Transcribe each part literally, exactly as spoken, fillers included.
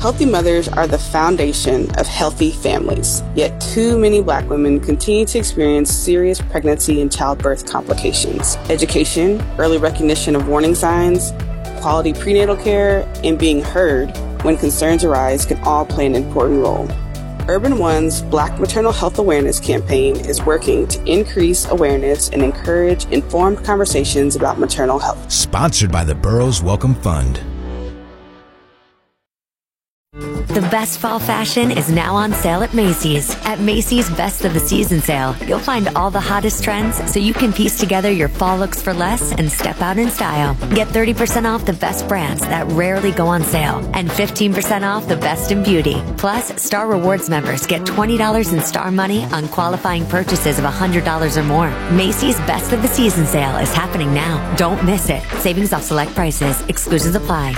Healthy mothers are the foundation of healthy families, yet too many Black women continue to experience serious pregnancy and childbirth complications. Education, early recognition of warning signs, quality prenatal care, and being heard when concerns arise can all play an important role. Urban One's Black Maternal Health Awareness campaign is working to increase awareness and encourage informed conversations about maternal health. Sponsored by the Burroughs Welcome Fund. The best fall fashion is now on sale at Macy's. At Macy's Best of the Season sale, you'll find all the hottest trends so you can piece together your fall looks for less and step out in style. Get thirty percent off the best brands that rarely go on sale and fifteen percent off the best in beauty. Plus, Star Rewards members get twenty dollars in Star Money on qualifying purchases of one hundred dollars or more. Macy's Best of the Season sale is happening now. Don't miss it. Savings off select prices. Exclusions apply.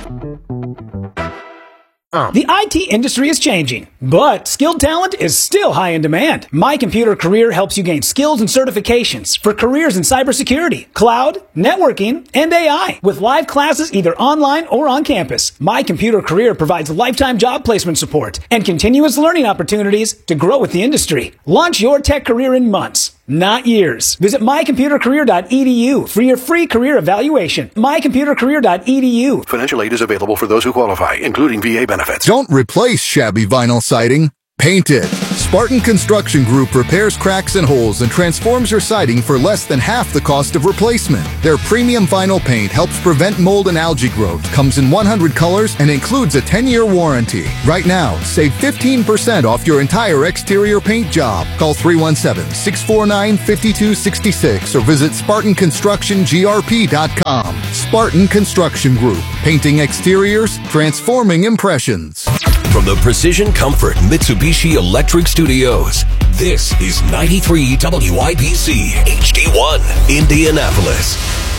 The I T industry is changing, but skilled talent is still high in demand. My Computer Career helps you gain skills and certifications for careers in cybersecurity, cloud, networking, and A I. With live classes either online or on campus, My Computer Career provides lifetime job placement support and continuous learning opportunities to grow with the industry. Launch your tech career in months, not years. Visit my computer career dot e d u for your free career evaluation. my computer career dot e d u. Financial aid is available for those who qualify, including V A benefits. Don't replace shabby vinyl siding. Paint it. Spartan Construction Group repairs cracks and holes and transforms your siding for less than half the cost of replacement. Their premium vinyl paint helps prevent mold and algae growth, comes in one hundred colors, and includes a ten-year warranty. Right now, save fifteen percent off your entire exterior paint job. Call three one seven, six four nine, five two six six or visit spartan construction g r p dot com. Spartan Construction Group. Painting exteriors, transforming impressions. From the Precision Comfort Mitsubishi Electric Studios, this is ninety-three W I B C H D one, Indianapolis.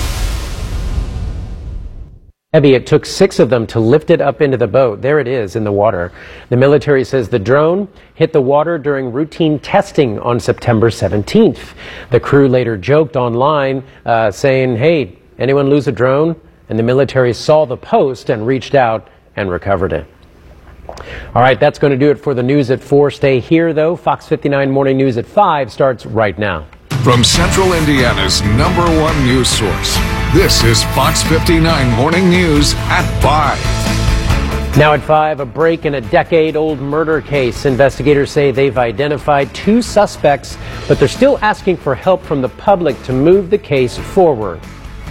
Heavy, it took six of them to lift it up into the boat. There it is in the water. The military says the drone hit the water during routine testing on September seventeenth. The crew later joked online, uh, saying, hey, anyone lose a drone? And the military saw the post and reached out and recovered it. All right, that's going to do it for the news at four. Stay here, though. Fox fifty-nine Morning News at five starts right now. From Central Indiana's number one news source, this is Fox fifty-nine Morning News at five. Now at five, a break in a decade-old murder case. Investigators say they've identified two suspects, but they're still asking for help from the public to move the case forward.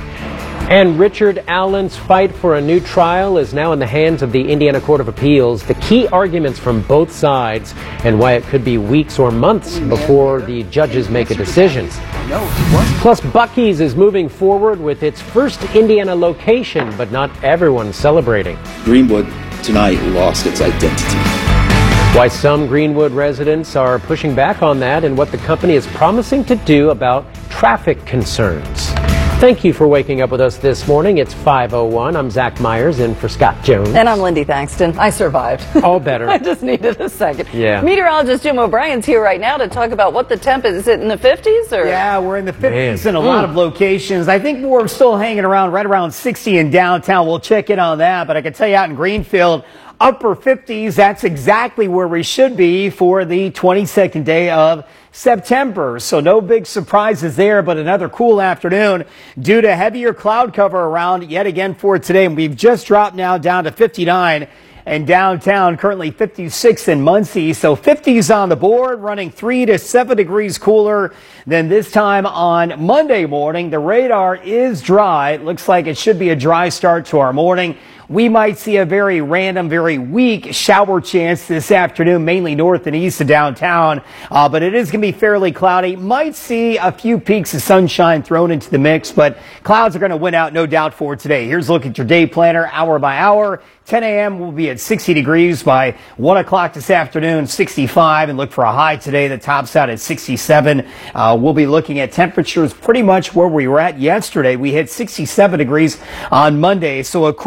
And Richard Allen's fight for a new trial is now in the hands of the Indiana Court of Appeals. The key arguments from both sides and why it could be weeks or months before the judges make a decision. Plus, Buc-ee's is moving forward with its first Indiana location, but not everyone's celebrating. Greenwood tonight lost its identity. Why some Greenwood residents are pushing back on that and what the company is promising to do about traffic concerns. Thank you for waking up with us this morning. It's five oh one. I'm Zach Myers in for Scott Jones. And I'm Lindy Thangston. I survived. All better. I just needed a second. Yeah. Meteorologist Jim O'Brien's here right now to talk about what the temp is. Is it in the fifties? Or? Yeah, we're in the fifties Man. in a lot mm. of locations. I think we're still hanging around right around sixty in downtown. We'll check in on that. But I can tell you out in Greenfield, upper fifties, that's exactly where we should be for the twenty-second day of September. So no big surprises there, but another cool afternoon due to heavier cloud cover around yet again for today. And we've just dropped now down to fifty-nine and downtown, currently fifty-six in Muncie. So fifties on the board, running three to seven degrees cooler than this time on Monday morning. The radar is dry. It looks like it should be a dry start to our morning. We might see a very random, very weak shower chance this afternoon, mainly north and east of downtown. Uh, but it is going to be fairly cloudy. Might see a few peaks of sunshine thrown into the mix, but clouds are going to win out, no doubt, for today. Here's a look at your day planner, hour by hour. ten a.m. will be at sixty degrees by one o'clock this afternoon, sixty-five, and look for a high today that tops out at sixty-seven. Uh, we'll be looking at temperatures pretty much where we were at yesterday. We hit sixty-seven degrees on Monday, so a cooler pattern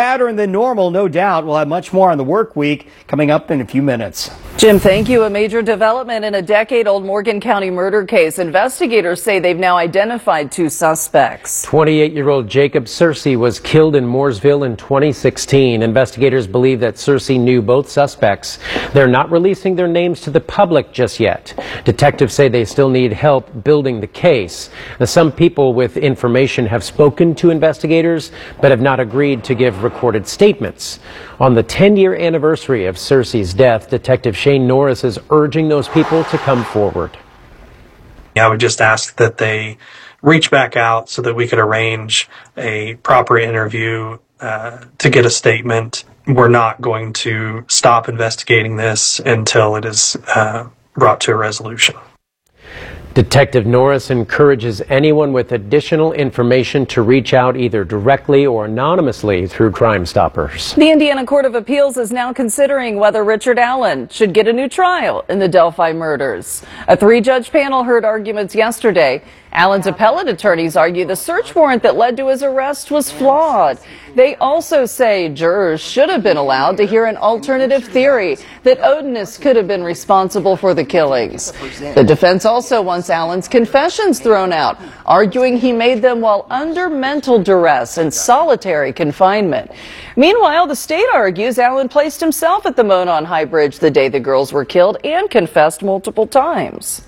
pattern than normal, no doubt. We'll have much more on the work week coming up in a few minutes. Jim, thank you. A major development in a decade-old Morgan County murder case. Investigators say they've now identified two suspects. twenty-eight-year-old Jacob Searcy was killed in Mooresville in twenty sixteen. Investigators believe that Searcy knew both suspects. They're not releasing their names to the public just yet. Detectives say they still need help building the case. Now, some people with information have spoken to investigators, but have not agreed to give recorded statements. On the ten-year anniversary of Searcy's death, Detective Shane Norris is urging those people to come forward. I would just ask that they reach back out so that we could arrange a proper interview uh, to get a statement. We're not going to stop investigating this until it is uh, brought to a resolution. Detective Norris encourages anyone with additional information to reach out either directly or anonymously through Crime Stoppers. The Indiana Court of Appeals is now considering whether Richard Allen should get a new trial in the Delphi murders. A three-judge panel heard arguments yesterday. Allen's appellate attorneys argue the search warrant that led to his arrest was flawed. They also say jurors should have been allowed to hear an alternative theory that Odenus could have been responsible for the killings. The defense also wants Allen's confessions thrown out, arguing he made them while under mental duress and solitary confinement. Meanwhile, the state argues Allen placed himself at the Monon High Bridge the day the girls were killed and confessed multiple times.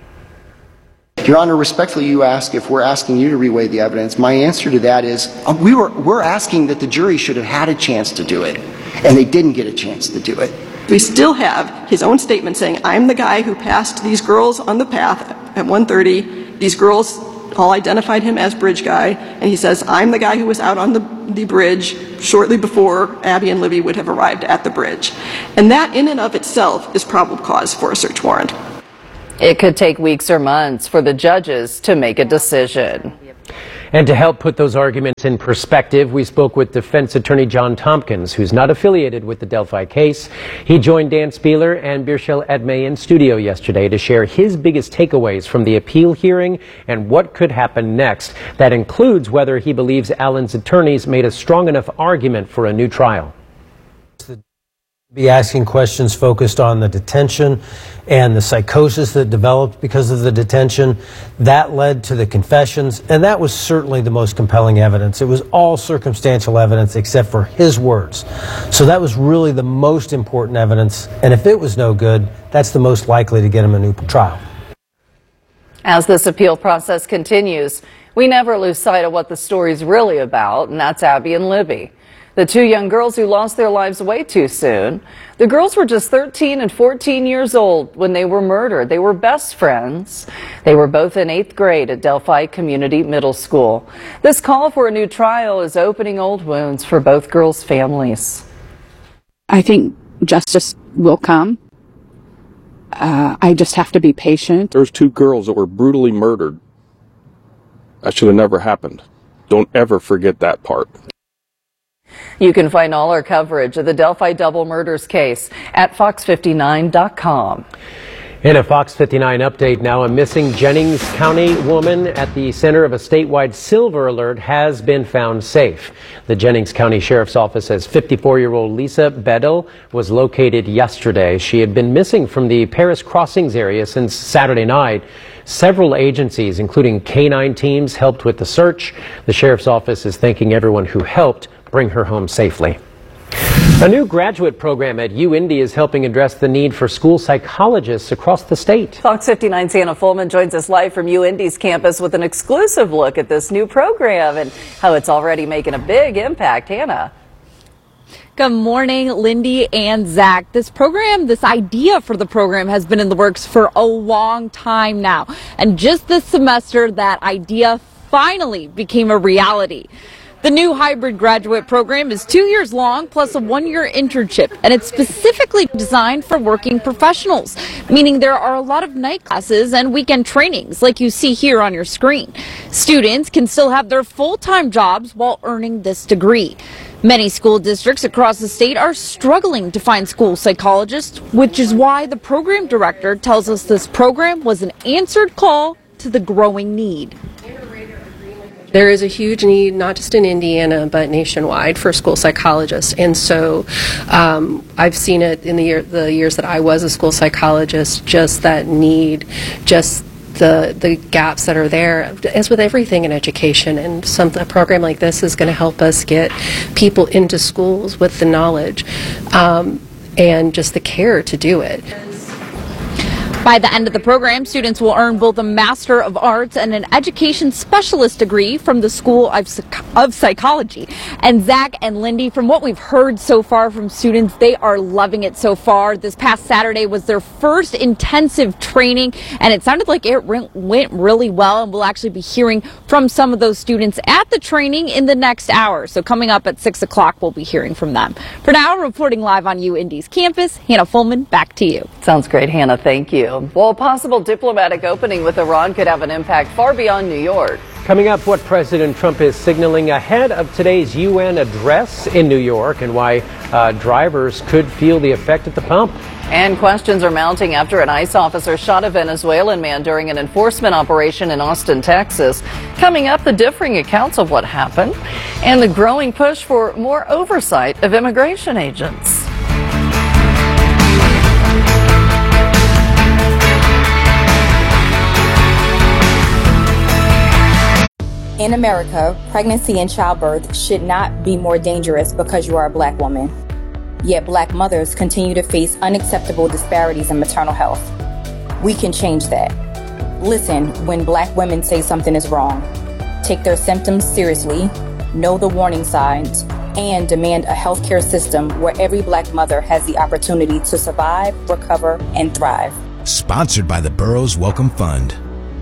Your Honor, respectfully, you ask if we're asking you to reweigh the evidence. My answer to that is uh, we were, we're asking that the jury should have had a chance to do it, and they didn't get a chance to do it. We still have his own statement saying, I'm the guy who passed these girls on the path at one thirty. These girls all identified him as Bridge Guy, and he says, I'm the guy who was out on the, the bridge shortly before Abby and Libby would have arrived at the bridge. And that in and of itself is probable cause for a search warrant. It could take weeks or months for the judges to make a decision. And to help put those arguments in perspective, we spoke with defense attorney John Tompkins, who's not affiliated with the Delphi case. He joined Dan Spieler and Birchel Edmey in studio yesterday to share his biggest takeaways from the appeal hearing and what could happen next. That includes whether he believes Allen's attorneys made a strong enough argument for a new trial. Be asking questions focused on the detention and the psychosis that developed because of the detention. That led to the confessions, and that was certainly the most compelling evidence. It was all circumstantial evidence except for his words. So that was really the most important evidence, and if it was no good, that's the most likely to get him a new trial. As this appeal process continues, we never lose sight of what the story's really about, and that's Abby and Libby, the two young girls who lost their lives way too soon. The girls were just thirteen and fourteen years old when they were murdered. They were best friends. They were both in eighth grade at Delphi Community Middle School. This call for a new trial is opening old wounds for both girls' families. I think justice will come. Uh, I just have to be patient. There's two girls that were brutally murdered. That should have never happened. Don't ever forget that part. You can find all our coverage of the Delphi double murders case at fox fifty-nine dot com. In a Fox fifty-nine update now, a missing Jennings County woman at the center of a statewide silver alert has been found safe. The Jennings County Sheriff's Office says fifty-four-year-old Lisa Bedell was located yesterday. She had been missing from the Paris Crossings area since Saturday night. Several agencies, including canine teams, helped with the search. The Sheriff's Office is thanking everyone who helped bring her home safely. A new graduate program at UIndy is helping address the need for school psychologists across the state. Fox fifty-nine's Hannah Fullman joins us live from UIndy's campus with an exclusive look at this new program and how it's already making a big impact. Hannah. Good morning, Lindy and Zach. This program, this idea for the program has been in the works for a long time now. And just this semester, that idea finally became a reality. The new hybrid graduate program is two years long plus a one-year internship, and it's specifically designed for working professionals, meaning there are a lot of night classes and weekend trainings like you see here on your screen. Students can still have their full-time jobs while earning this degree. Many school districts across the state are struggling to find school psychologists, which is why the program director tells us this program was an answered call to the growing need. There is a huge need, not just in Indiana, but nationwide, for school psychologists. And so um, I've seen it in the, year, the years that I was a school psychologist, just that need, just the the gaps that are there, as with everything in education. And some, a program like this is going to help us get people into schools with the knowledge um, and just the care to do it. By the end of the program, students will earn both a Master of Arts and an Education Specialist degree from the School of, Psych- of Psychology. And Zach and Lindy, from what we've heard so far from students, they are loving it so far. This past Saturday was their first intensive training, and it sounded like it re- went really well, and we'll actually be hearing from some of those students at the training in the next hour. So coming up at six o'clock, we'll be hearing from them. For now, reporting live on U Indy's campus, Hannah Fullman, back to you. Sounds great, Hannah. Thank you. Well, a possible diplomatic opening with Iran could have an impact far beyond New York. Coming up, what President Trump is signaling ahead of today's U N address in New York and why uh, drivers could feel the effect at the pump. And questions are mounting after an ICE officer shot a Venezuelan man during an enforcement operation in Austin, Texas. Coming up, the differing accounts of what happened and the growing push for more oversight of immigration agents. In America, pregnancy and childbirth should not be more dangerous because you are a black woman. Yet black mothers continue to face unacceptable disparities in maternal health. We can change that. Listen when black women say something is wrong. Take their symptoms seriously, know the warning signs, and demand a healthcare system where every black mother has the opportunity to survive, recover, and thrive. Sponsored by the Burroughs Welcome Fund.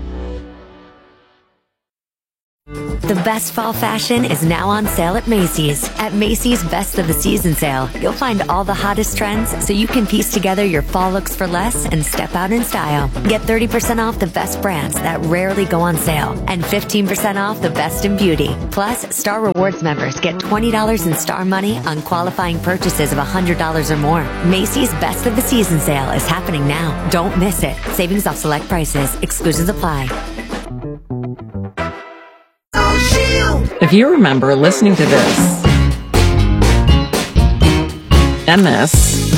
The best fall fashion is now on sale at Macy's. At Macy's Best of the Season sale, you'll find all the hottest trends so you can piece together your fall looks for less and step out in style. Get thirty percent off the best brands that rarely go on sale and fifteen percent off the best in beauty. Plus, Star Rewards members get twenty dollars in Star Money on qualifying purchases of one hundred dollars or more. Macy's Best of the Season sale is happening now. Don't miss it. Savings off select prices. Exclusions apply. If you remember listening to this, and this,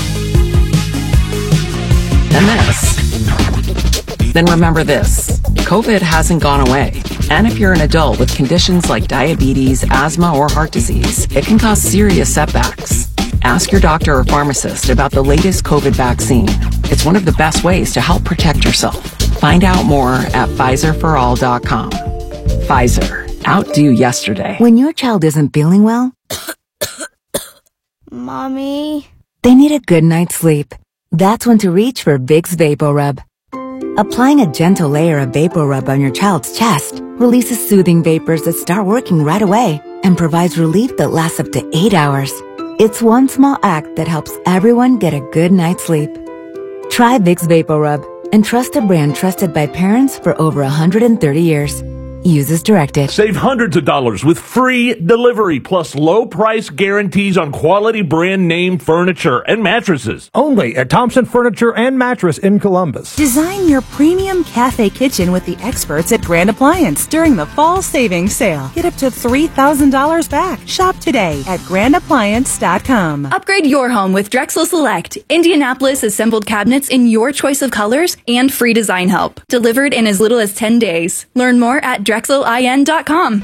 and this, then remember this. COVID hasn't gone away. And if you're an adult with conditions like diabetes, asthma, or heart disease, it can cause serious setbacks. Ask your doctor or pharmacist about the latest COVID vaccine. It's one of the best ways to help protect yourself. Find out more at Pfizer for all dot com. Pfizer. Outdo yesterday. When your child isn't feeling well, Mommy, they need a good night's sleep. That's when to reach for Vicks VapoRub. Applying a gentle layer of VapoRub on your child's chest releases soothing vapors that start working right away and provides relief that lasts up to eight hours. It's one small act that helps everyone get a good night's sleep. Try Vicks VapoRub and trust a brand trusted by parents for over one hundred thirty years. Use as directed. Save hundreds of dollars with free delivery plus low price guarantees on quality brand name furniture and mattresses. Only at Thompson Furniture and Mattress in Columbus. Design your premium cafe kitchen with the experts at Grand Appliance during the fall savings sale. Get up to three thousand dollars back. Shop today at grand appliance dot com. Upgrade your home with Drexel Select. Indianapolis assembled cabinets in your choice of colors and free design help. Delivered in as little as ten days. Learn more at drexel in dot com.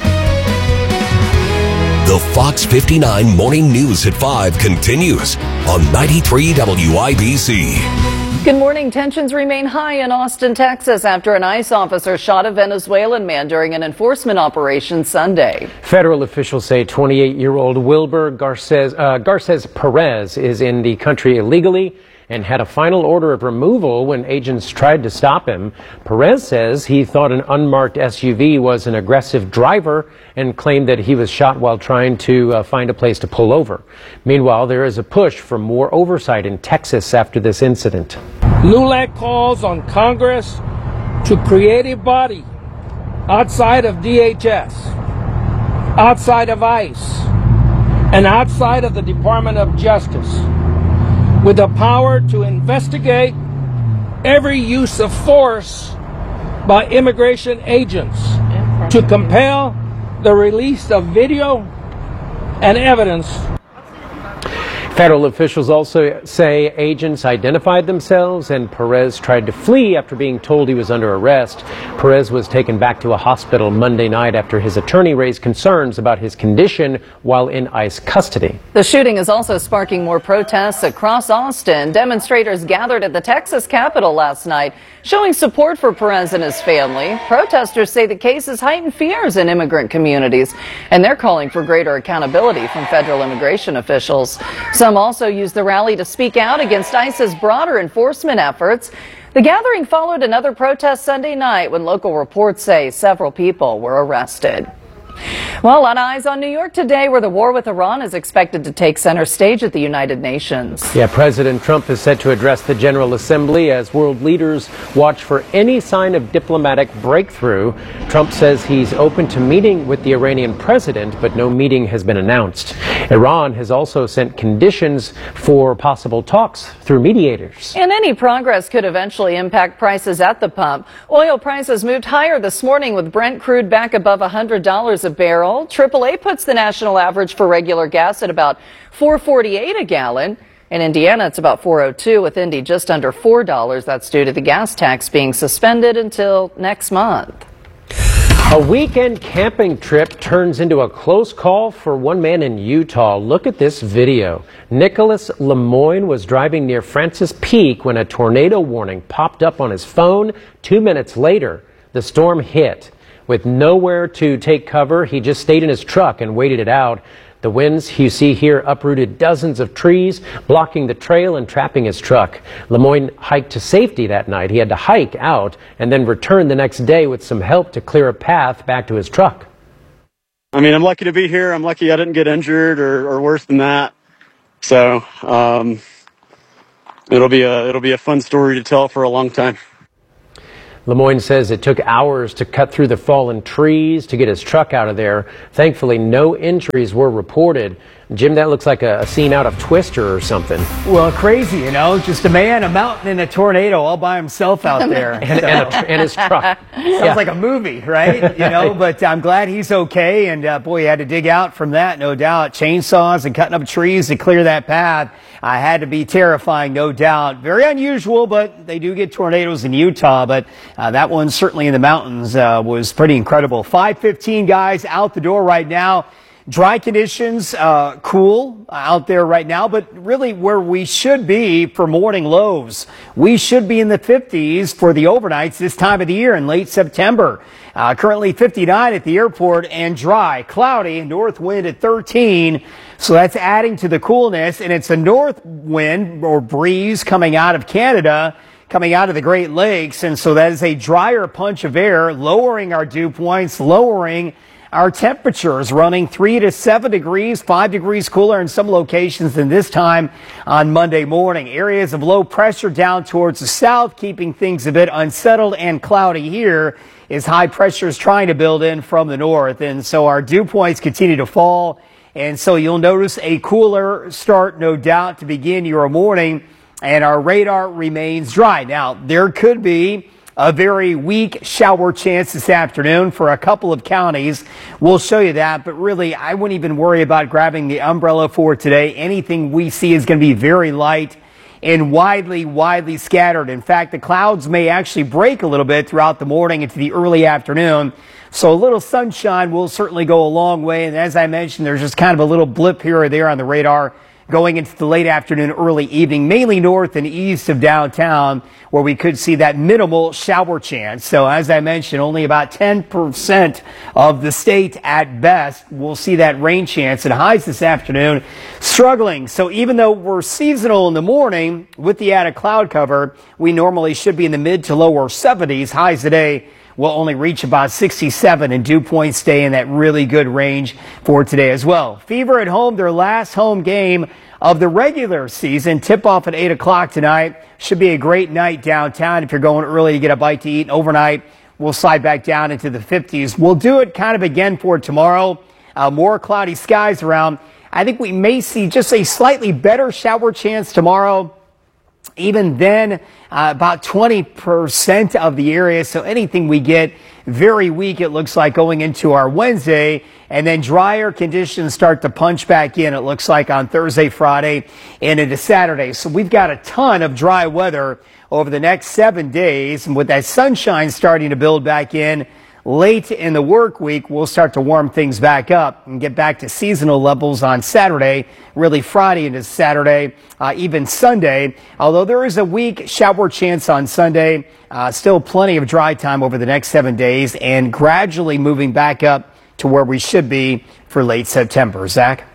The Fox fifty-nine Morning News at five continues on ninety-three W I B C. Good morning. Tensions remain high in Austin, Texas after an ICE officer shot a Venezuelan man during an enforcement operation Sunday. Federal officials say twenty-eight-year-old Wilber Garces, uh, Garces Perez is in the country illegally and had a final order of removal when agents tried to stop him. Perez says he thought an unmarked S U V was an aggressive driver and claimed that he was shot while trying to uh, find a place to pull over. Meanwhile, there is a push for more oversight in Texas after this incident. LULAC calls on Congress to create a body outside of D H S, outside of ICE, and outside of the Department of Justice, with the power to investigate every use of force by immigration agents to compel the release of video and evidence. Federal officials also say agents identified themselves and Perez tried to flee after being told he was under arrest. Perez was taken back to a hospital Monday night after his attorney raised concerns about his condition while in ICE custody. The shooting is also sparking more protests across Austin. Demonstrators gathered at the Texas Capitol last night, showing support for Perez and his family. Protesters say the case has heightened fears in immigrant communities, and they're calling for greater accountability from federal immigration officials. Some also used the rally to speak out against ICE's broader enforcement efforts. The gathering followed another protest Sunday night when local reports say several people were arrested. Well, a lot of eyes on New York today, where the war with Iran is expected to take center stage at the United Nations. Yeah, President Trump is set to address the General Assembly as world leaders watch for any sign of diplomatic breakthrough. Trump says he's open to meeting with the Iranian president, but no meeting has been announced. Iran has also sent conditions for possible talks through mediators. And any progress could eventually impact prices at the pump. Oil prices moved higher this morning with Brent crude back above one hundred dollars a barrel. triple A puts the national average for regular gas at about four forty-eight a gallon. In Indiana, it's about four oh two, with Indy just under four dollars. That's due to the gas tax being suspended until next month. A weekend camping trip turns into a close call for one man in Utah. Look at this video. Nicholas Lemoyne was driving near Francis Peak when a tornado warning popped up on his phone. Two minutes later, the storm hit. With nowhere to take cover, he just stayed in his truck and waited it out. The winds you see here uprooted dozens of trees, blocking the trail and trapping his truck. Lemoyne hiked to safety that night. He had to hike out and then return the next day with some help to clear a path back to his truck. I mean, I'm lucky to be here. I'm lucky I didn't get injured or, or worse than that. So um, it'll be a it'll be a fun story to tell for a long time. Lemoyne says it took hours to cut through the fallen trees to get his truck out of there. Thankfully, no injuries were reported. Jim, that looks like a, a scene out of Twister or something. Well, crazy, you know, just a man, a mountain, and a tornado all by himself out there. and, so. and, a, and his truck. Sounds yeah. like a movie, right? You know, but I'm glad he's okay. And uh, boy, he had to dig out from that, no doubt. Chainsaws and cutting up trees to clear that path. I had to be terrifying, no doubt. Very unusual, but they do get tornadoes in Utah. But uh, that one, certainly in the mountains, uh, was pretty incredible. five fifteen guys out the door right now. Dry conditions, uh, cool out there right now, but really where we should be for morning lows. We should be in the fifties for the overnights this time of the year in late September. Uh, currently fifty-nine at the airport and dry, cloudy, north wind at thirteen. So that's adding to the coolness, and it's a north wind or breeze coming out of Canada, coming out of the Great Lakes. And so that is a drier punch of air, lowering our dew points, lowering our temperatures, running three to seven degrees, five degrees cooler in some locations than this time on Monday morning. Areas of low pressure down towards the south, keeping things a bit unsettled and cloudy here as high pressure is trying to build in from the north. And so our dew points continue to fall. And so you'll notice a cooler start, no doubt, to begin your morning. And our radar remains dry. Now, there could be a very weak shower chance this afternoon for a couple of counties. We'll show you that, but really, I wouldn't even worry about grabbing the umbrella for today. Anything we see is going to be very light and widely, widely scattered. In fact, the clouds may actually break a little bit throughout the morning into the early afternoon. So a little sunshine will certainly go a long way. And as I mentioned, there's just kind of a little blip here or there on the radar going into the late afternoon, early evening, mainly north and east of downtown, where we could see that minimal shower chance. So as I mentioned, only about ten percent of the state at best will see that rain chance, and highs this afternoon struggling. So even though we're seasonal in the morning with the added cloud cover, we normally should be in the mid to lower seventies. Highs today will only reach about sixty-seven, and dew points stay in that really good range for today as well. Fever at home, their last home game of the regular season. Tip off at eight o'clock tonight. Should be a great night downtown if you're going early to get a bite to eat. And overnight, we'll slide back down into the fifties. We'll do it kind of again for tomorrow. Uh, more cloudy skies around. I think we may see just a slightly better shower chance tomorrow Even then, uh, about twenty percent of the area. So anything we get very weak, it looks like, going into our Wednesday. And then drier conditions start to punch back in, it looks like, on Thursday, Friday, and into Saturday. So we've got a ton of dry weather over the next seven days. And with that sunshine starting to build back in late in the work week, we'll start to warm things back up and get back to seasonal levels on Saturday, really Friday into Saturday, uh, even Sunday. Although there is a weak shower chance on Sunday, uh, still plenty of dry time over the next seven days and gradually moving back up to where we should be for late September. Zach?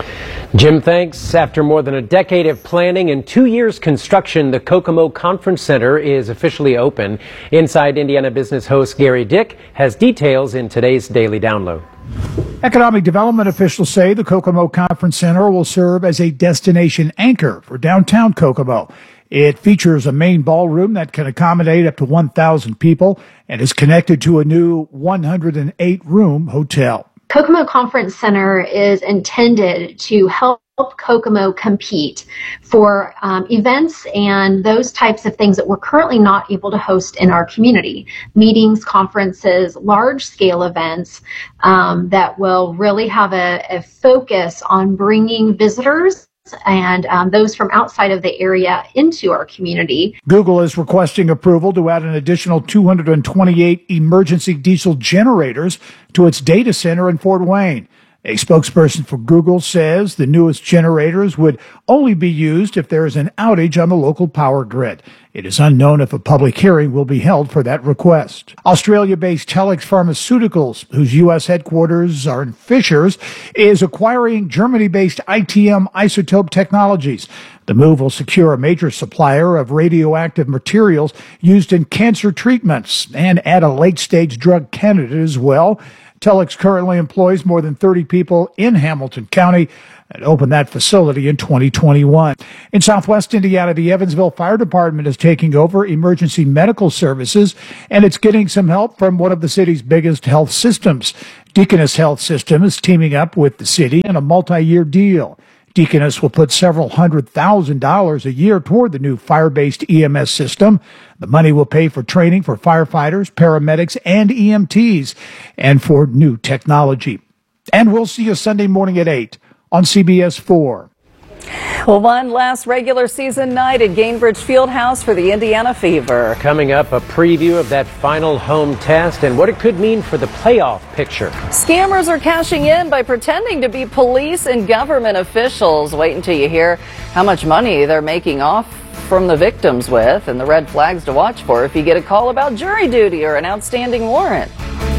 Jim, thanks. After more than a decade of planning and two years construction, the Kokomo Conference Center is officially open. Inside Indiana Business host Gary Dick has details in today's Daily Download. Economic development officials say the Kokomo Conference Center will serve as a destination anchor for downtown Kokomo. It features a main ballroom that can accommodate up to one thousand people and is connected to a new one hundred eight room hotel. Kokomo Conference Center is intended to help Kokomo compete for um, events and those types of things that we're currently not able to host in our community. Meetings, conferences, large-scale events um, that will really have a, a focus on bringing visitors and um, those from outside of the area into our community. Google is requesting approval to add an additional two hundred twenty-eight emergency diesel generators to its data center in Fort Wayne. A spokesperson for Google says the newest generators would only be used if there is an outage on the local power grid. It is unknown if a public hearing will be held for that request. Australia-based Telix Pharmaceuticals, whose U S headquarters are in Fishers, is acquiring Germany-based I T M Isotope Technologies. The move will secure a major supplier of radioactive materials used in cancer treatments and add a late-stage drug candidate as well. Telix currently employs more than thirty people in Hamilton County and opened that facility in twenty twenty-one. In southwest Indiana, the Evansville Fire Department is taking over emergency medical services, and it's getting some help from one of the city's biggest health systems. Deaconess Health System is teaming up with the city in a multi-year deal. Deaconess will put several hundred thousand dollars a year toward the new fire-based E M S system. The money will pay for training for firefighters, paramedics, and E M Ts, and for new technology. And we'll see you Sunday morning at eight on C B S four. Well, one last regular season night at Gainbridge Fieldhouse for the Indiana Fever. Coming up, a preview of that final home test and what it could mean for the playoff picture. Scammers are cashing in by pretending to be police and government officials. Wait until you hear how much money they're making off from the victims with and the red flags to watch for if you get a call about jury duty or an outstanding warrant.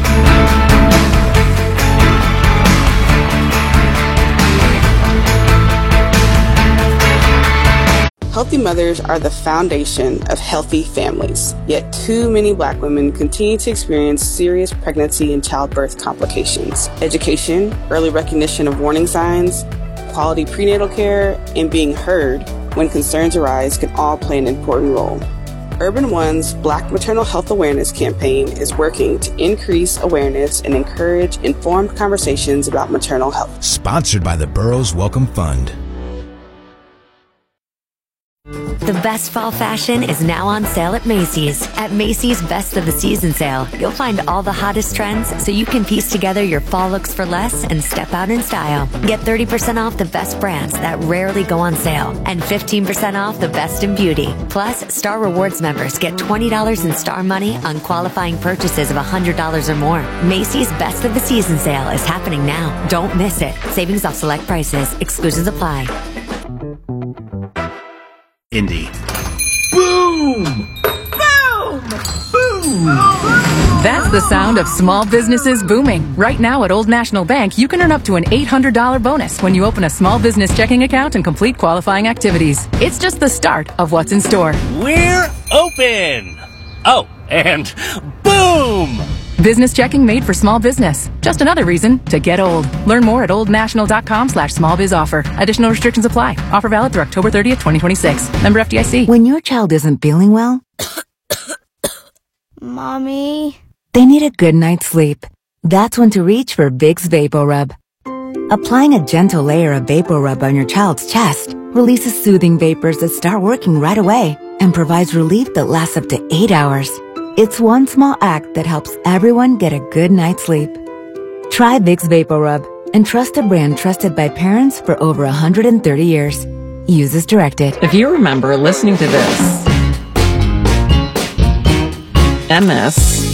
Healthy mothers are the foundation of healthy families, yet too many Black women continue to experience serious pregnancy and childbirth complications. Education, early recognition of warning signs, quality prenatal care, and being heard when concerns arise can all play an important role. Urban One's Black Maternal Health Awareness campaign is working to increase awareness and encourage informed conversations about maternal health. Sponsored by the Burroughs Welcome Fund. The best fall fashion is now on sale at Macy's. At Macy's Best of the Season sale, you'll find all the hottest trends so you can piece together your fall looks for less and step out in style. Get thirty percent off the best brands that rarely go on sale and fifteen percent off the best in beauty. Plus, Star Rewards members get twenty dollars in Star Money on qualifying purchases of one hundred dollars or more. Macy's Best of the Season sale is happening now. Don't miss it. Savings off select prices. Exclusions apply. Indy. Boom! Boom! Boom! That's the sound of small businesses booming. Right now at Old National Bank, you can earn up to an eight hundred dollars bonus when you open a small business checking account and complete qualifying activities. It's just the start of what's in store. We're open! Oh, and boom! Business checking made for small business. Just another reason to get old. Learn more at oldnational.com slash small biz offer. Additional restrictions apply. Offer valid through October thirtieth, twenty twenty-six. Member F D I C. When your child isn't feeling well, Mommy, they need a good night's sleep. That's when to reach for Vicks VapoRub. Applying a gentle layer of Vapor Rub on your child's chest releases soothing vapors that start working right away and provides relief that lasts up to eight hours. It's one small act that helps everyone get a good night's sleep. Try Vicks Vapor Rub and trust a brand trusted by parents for over one hundred thirty years. Use as directed. If you remember listening to this, and this,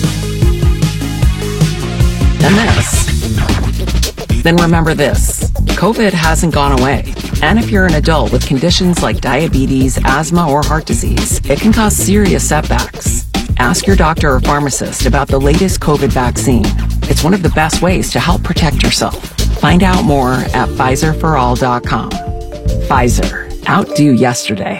and this, then remember this. COVID hasn't gone away. And if you're an adult with conditions like diabetes, asthma, or heart disease, it can cause serious setbacks. Ask your doctor or pharmacist about the latest COVID vaccine. It's one of the best ways to help protect yourself. Find out more at Pfizer for all dot com. Pfizer. Outdo yesterday.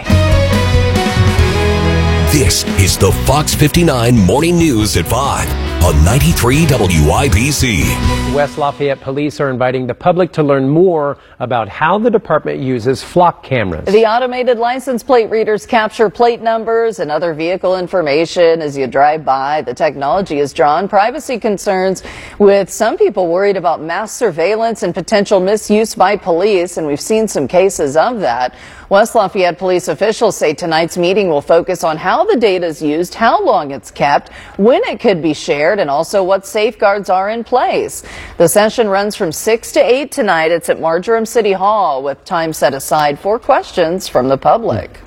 This is the Fox fifty-nine Morning News at five on ninety-three W I B C. West Lafayette police are inviting the public to learn more about how the department uses flock cameras. The automated license plate readers capture plate numbers and other vehicle information as you drive by. The technology has drawn privacy concerns, with some people worried about mass surveillance and potential misuse by police, and we've seen some cases of that. West Lafayette police officials say tonight's meeting will focus on how the data is used, how long it's kept, when it could be shared, and also what safeguards are in place. The session runs from six to eight tonight. It's at Marjoram City Hall, with time set aside for questions from the public.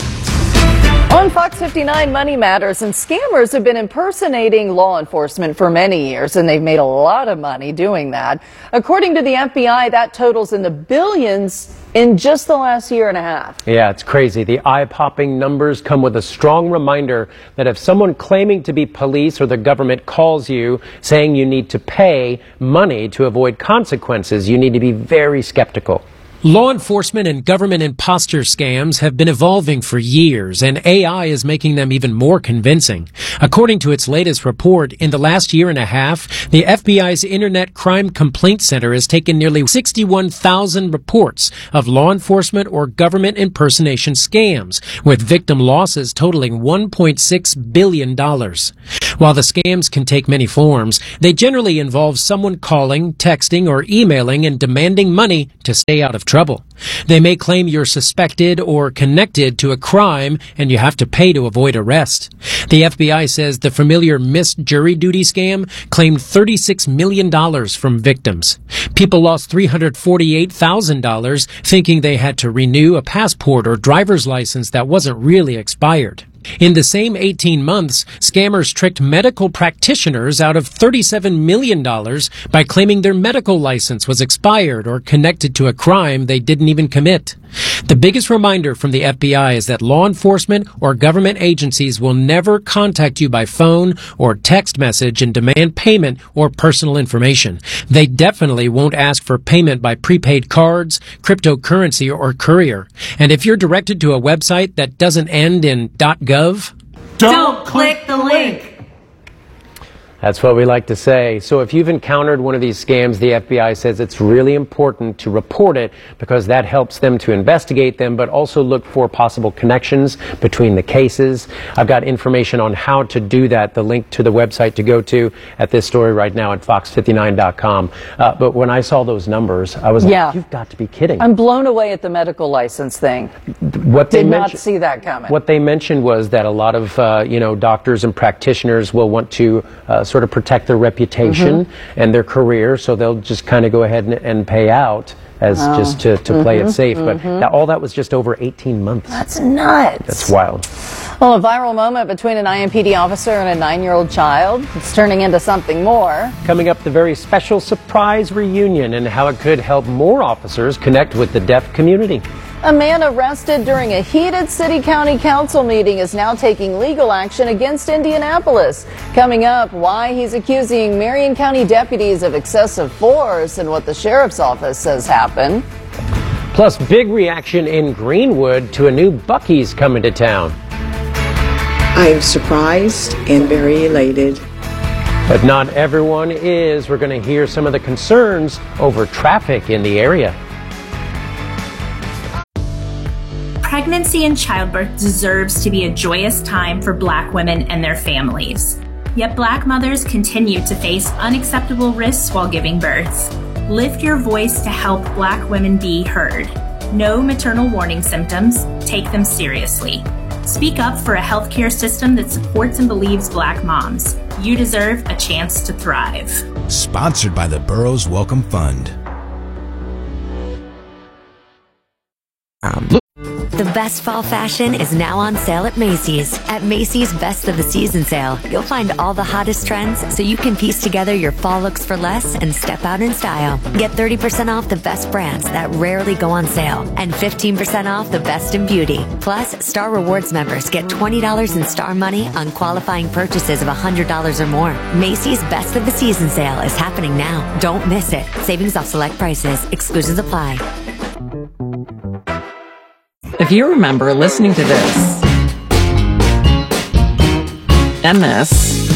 On Fox fifty-nine, Money Matters, and scammers have been impersonating law enforcement for many years, and they've made a lot of money doing that. According to the F B I, that totals in the billions in just the last year and a half. Yeah, it's crazy. The eye-popping numbers come with a strong reminder that if someone claiming to be police or the government calls you saying you need to pay money to avoid consequences, you need to be very skeptical. Law enforcement and government imposter scams have been evolving for years, and A I is making them even more convincing. According to its latest report, in the last year and a half, the F B I's Internet Crime Complaint Center has taken nearly sixty-one thousand reports of law enforcement or government impersonation scams, with victim losses totaling one point six billion dollars. While the scams can take many forms, they generally involve someone calling, texting, or emailing and demanding money to stay out of trouble. They may claim you're suspected or connected to a crime and you have to pay to avoid arrest. The F B I says the familiar missed jury duty scam claimed thirty-six million dollars from victims. People lost three hundred forty-eight thousand dollars thinking they had to renew a passport or driver's license that wasn't really expired. In the same eighteen months, scammers tricked medical practitioners out of thirty-seven million dollars by claiming their medical license was expired or connected to a crime they didn't even commit. The biggest reminder from the F B I is that law enforcement or government agencies will never contact you by phone or text message and demand payment or personal information. They definitely won't ask for payment by prepaid cards, cryptocurrency, or courier. And if you're directed to a website that doesn't end in .gov, don't click the link. That's what we like to say. So if you've encountered one of these scams, the F B I says it's really important to report it because that helps them to investigate them, but also look for possible connections between the cases. I've got information on how to do that, the link to the website to go to at this story right now at fox fifty-nine dot com. Uh, but when I saw those numbers, I was yeah. like, you've got to be kidding. I'm blown away at the medical license thing. What they Did not mentioned, see that coming. What they mentioned was that a lot of, uh, you know, doctors and practitioners will want to uh, sort of protect their reputation mm-hmm. and their career, so they'll just kind of go ahead and, and pay out as oh. just to, to mm-hmm. play it safe. Mm-hmm. But that, all that was just over eighteen months. That's nuts. That's wild. Well, a viral moment between an I M P D officer and a nine-year-old child. It's turning into something more. Coming up, the very special surprise reunion and how it could help more officers connect with the deaf community. A man arrested during a heated city-county council meeting is now taking legal action against Indianapolis. Coming up, why he's accusing Marion County deputies of excessive force and what the sheriff's office says happened. Plus, big reaction in Greenwood to a new Buc-ee's coming to town. I am surprised and very elated. But not everyone is. We're going to hear some of the concerns over traffic in the area. Pregnancy and childbirth deserves to be a joyous time for Black women and their families. Yet Black mothers continue to face unacceptable risks while giving birth. Lift your voice to help Black women be heard. Know maternal warning symptoms. Take them seriously. Speak up for a healthcare system that supports and believes Black moms. You deserve a chance to thrive. Sponsored by the Burroughs Welcome Fund. Um, the best fall fashion is now on sale at Macy's. At Macy's Best of the Season sale, you'll find all the hottest trends so you can piece together your fall looks for less and step out in style. Get thirty percent off the best brands that rarely go on sale and fifteen percent off the best in beauty. Plus, Star Rewards members get twenty dollars in Star Money on qualifying purchases of one hundred dollars or more. Macy's Best of the Season sale is happening now. Don't miss it. Savings off select prices. Exclusions apply. If you remember listening to this, and this,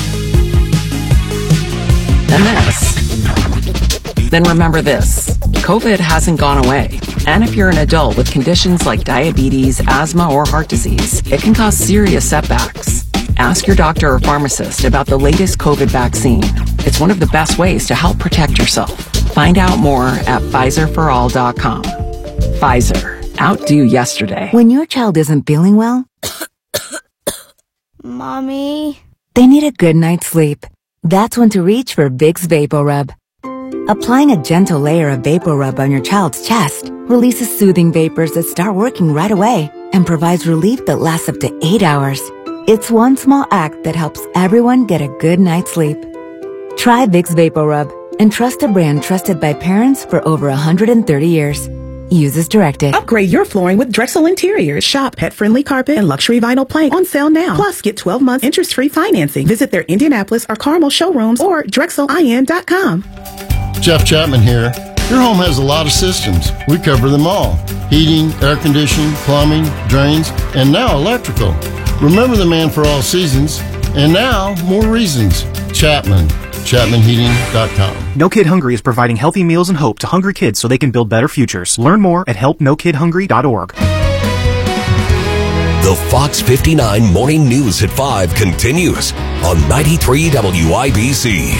and this, then remember this. COVID hasn't gone away. And if you're an adult with conditions like diabetes, asthma, or heart disease, it can cause serious setbacks. Ask your doctor or pharmacist about the latest COVID vaccine. It's one of the best ways to help protect yourself. Find out more at Pfizer for all dot com. Pfizer. Outdo yesterday. When your child isn't feeling well, Mommy, they need a good night's sleep. That's when to reach for Vicks VapoRub. Applying a gentle layer of VapoRub on your child's chest releases soothing vapors that start working right away and provides relief that lasts up to eight hours. It's one small act that helps everyone get a good night's sleep. Try Vicks VapoRub and trust a brand trusted by parents for over one hundred thirty years. Use as directed. Upgrade your flooring with Drexel Interiors. Shop pet-friendly carpet and luxury vinyl plank on sale now. Plus, get twelve months interest-free financing. Visit their Indianapolis or Carmel showrooms or Drexel I N dot com. Jeff Chapman here. Your home has a lot of systems. We cover them all. Heating, air conditioning, plumbing, drains, and now electrical. Remember the man for all seasons. And now, more reasons. Chapman. Chapman Heating dot com. No Kid Hungry is providing healthy meals and hope to hungry kids so they can build better futures. Learn more at help no kid hungry dot org. The Fox fifty-nine Morning News at five continues on ninety-three W I B C.